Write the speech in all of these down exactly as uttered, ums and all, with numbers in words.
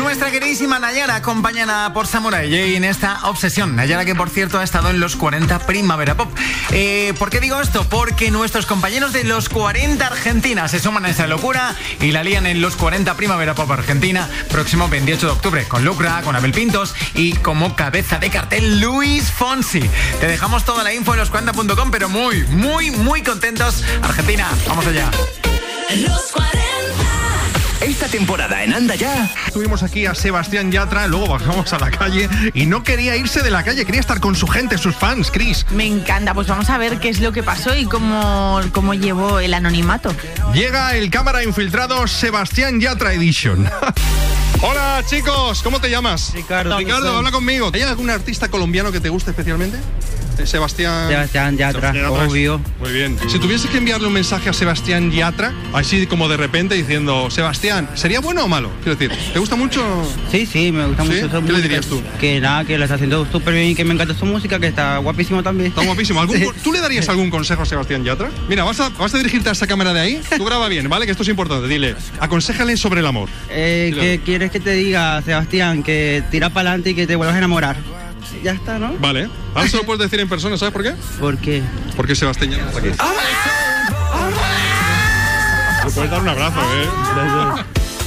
nuestra queridísima Nayara, acompañada por Samurai J en esta obsesión. Nayara, que por cierto ha estado en los cuarenta Primavera Pop. Eh, ¿Por qué digo esto? Porque nuestros compañeros de los cuarenta Argentina se suman a esa locura y la lían en los cuarenta Primavera Pop Argentina, próximo veintiocho de octubre, con Lucra, con Abel Pintos y como cabeza de cartel Luis Fonsi. Te dejamos toda la info en los cuarenta punto com, pero muy, muy, muy contentos. Argentina, vamos allá. Los cuarenta. Esta temporada en Anda Ya tuvimos aquí a Sebastián Yatra, luego bajamos a la calle y no quería irse de la calle, quería estar con su gente, sus fans. Chris. Me encanta, pues vamos a ver qué es lo que pasó y cómo, cómo llevó el anonimato. Llega el cámara infiltrado Sebastián Yatra Edition. Hola chicos, ¿cómo te llamas? Ricardo. Ricardo, habla conmigo. ¿Hay algún artista colombiano que te guste especialmente? Sebastián... Sebastián Yatra, Sebastián obvio. Muy bien. Si tuvieses que enviarle un mensaje a Sebastián Yatra, así como de repente diciendo, Sebastián, ¿sería bueno o malo? Quiero decir, ¿te gusta mucho? Sí, sí, me gusta ¿Sí? mucho su ¿Qué música. le dirías tú? Que nada, que lo está haciendo súper bien y que me encanta su música, que está guapísimo también. Está guapísimo. ¿Algún, Sí. ¿Tú le darías algún consejo a Sebastián Yatra? Mira, vas a, vas a dirigirte a esa cámara de ahí. Tú graba bien, ¿vale? Que esto es importante. Dile, aconséjale sobre el amor. Eh, Dile. ¿Qué quieres que te diga, Sebastián? Que tira para adelante y que te vuelvas a enamorar. Ya está, ¿no? Vale. Ahora se lo puedes decir en persona, ¿sabes por qué? ¿Por qué? Porque Sebastián Yatra está aquí. Le puedes dar un abrazo, ¿eh?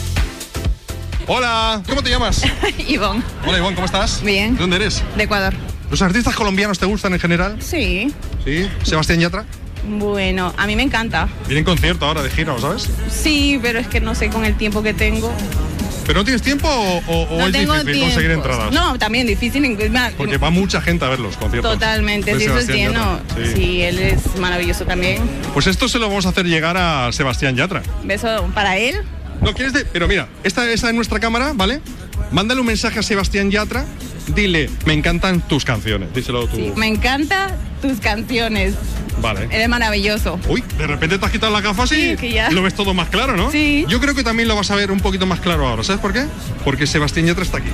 Hola, ¿cómo te llamas? Ivonne, Hola, Ivonne, ¿cómo estás? Bien. ¿De dónde eres? de Ecuador. ¿Los artistas colombianos te gustan en general? Sí. Sí. ¿Sebastián Yatra? Bueno, a mí me encanta. Viene en concierto ahora de gira, ¿lo sabes? Sí, pero es que no sé con el tiempo que tengo. ¿Pero no tienes tiempo o, o- o no es tengo difícil tiempo. conseguir entradas? No, también difícil. en- Porque va mucha gente a ver los conciertos. Totalmente, de si eso es Sebastián lleno. Yatra. Sí. Sí. él es maravilloso también. Pues esto se lo vamos a hacer llegar a Sebastián Yatra. Beso para él. ¿No quieres de...? Pero mira, esta, esta es nuestra cámara, ¿vale? Mándale un mensaje a Sebastián Yatra. Dile, me encantan tus canciones. Díselo tú. Sí, me encantan tus canciones. Vale. Eres maravilloso. Uy, de repente te has quitado las gafas y Sí, que ya. lo ves todo más claro, ¿no? Sí. Yo creo que también lo vas a ver un poquito más claro ahora. ¿Sabes por qué? Porque Sebastián Yatra está aquí.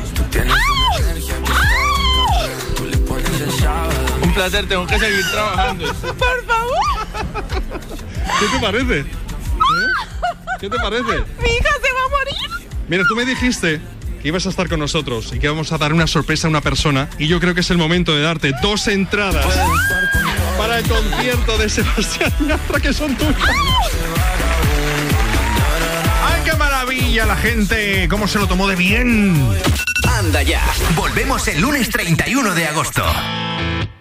Un placer, tengo que seguir trabajando. Por favor. ¿Qué te parece? ¿Eh? ¿Qué te parece? Mi hija se va a morir. Mira, tú me dijiste que ibas a estar con nosotros y que vamos a dar una sorpresa a una persona y yo creo que es el momento de darte dos entradas para el concierto de Sebastián Yatra, que son tuyas. ¡Ay, qué maravilla la gente! ¿Cómo se lo tomó de bien? Anda Ya. Volvemos el lunes treinta y uno de agosto.